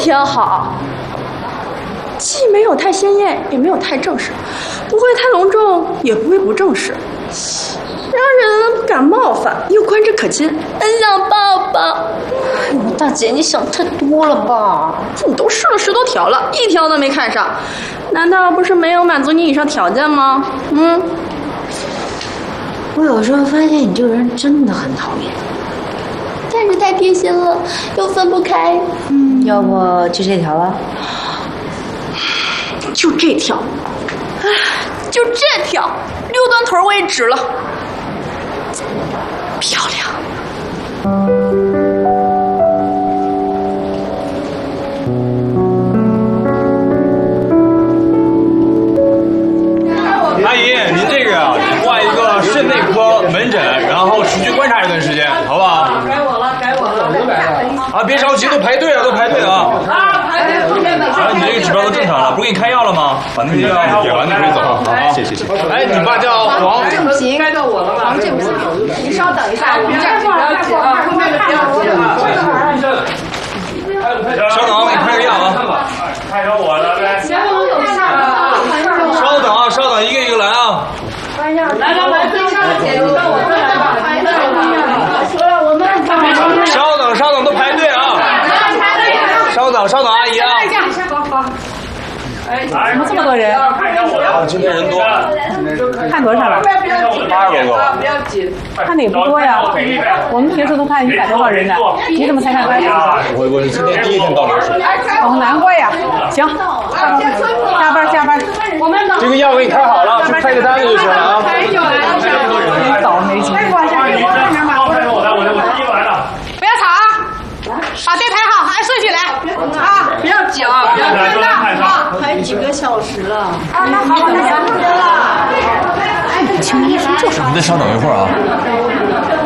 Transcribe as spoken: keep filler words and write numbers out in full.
挺好，既没有太鲜艳，也没有太正式，不会太隆重，也不会不正式，让人不敢冒犯，又宽敞可亲，很想抱抱。 大姐，你想太多了吧？ 你都试了十多条了，一条都没看上，难道不是没有满足你以上条件吗？嗯。 我有时候发现你这个人真的很讨厌， 但是太贴心了，又分不开。 嗯，要不就这条了？ 就这条，唉，就这条，六端腿我也值了，漂亮。 阿姨，您这个呀，挂一个肾内科门诊，然后持续观察一段时间，好不好？ 该我了，该我了。 啊，别着急，都排队了，都排队了啊！ 啊，排队后面的。 啊，你这个指标都正常了，不是给你开药了吗？把那个药点完就可以走了。好，谢谢谢谢。哎，你爸叫黄正平，该到我了吧？黄正平，你稍等一下，我们这不要急啊，后面的不要急啊。 稍等啊，我给你开个药啊。 看着我了呗。行，我有事啊。 稍等啊，稍等，一个一个来啊。 来来来，最上的姐，到我这来吧。排队了，说了我们。 稍等稍等，都排队啊。稍等稍等，阿姨啊。 怎么这么多人？ 啊，今天人多。 看多少了？ 八十多个。 不要紧。 看的也不多呀。我们平时都看一百多号人呢，你怎么才看八十？ 我我今天第一天到这儿。 哦，难怪呀。行，加班加班。 这个药给你开好了，去开个单子就行了啊。 倒霉精。不要吵啊！把队排好，按顺序来啊！ 不要挤啊！不要太大啊！ 排几个小时了。 啊，那好，那两个人了。 请你说就是。你再稍等一会儿啊。